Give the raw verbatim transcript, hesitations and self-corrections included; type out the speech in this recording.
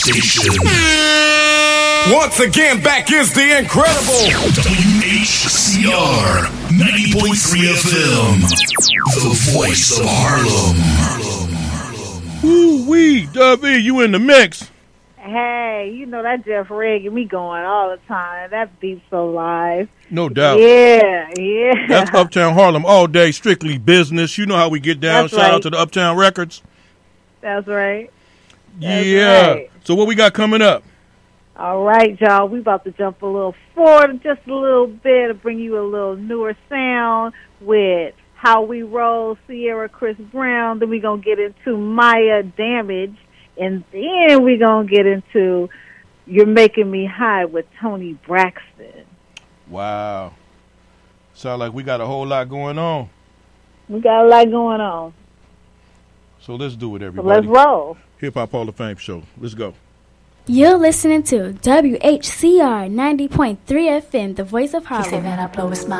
Station. Once again, back is the incredible W H C R ninety point three F M, the voice of Harlem. Woo wee, W, you in the mix. Hey, you know that Jeff Red get me going all the time. That beat's so live. No doubt. Yeah, yeah. That's Uptown Harlem all day, strictly business. You know how we get down. That's Shout right. out to the Uptown Records. That's right. That's yeah. right. So what we got coming up? All right, y'all. We about to jump a little forward just a little bit to bring you a little newer sound with How We Roll, Sierra Chris Brown. Then we're going to get into Maya Damage. And then we're going to get into You're Making Me High with Tony Braxton. Wow. Sound like we got a whole lot going on. We got a lot going on. So let's do it, So everybody. let's roll. Hip Hop Hall of Fame show. Let's go. You're listening to W H C R ninety point three F M, the voice of Harlem.